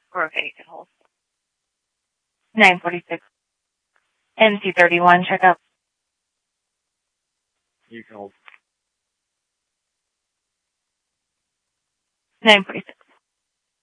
We're okay, you can hold. 946. NC31, check out. You can hold. 946.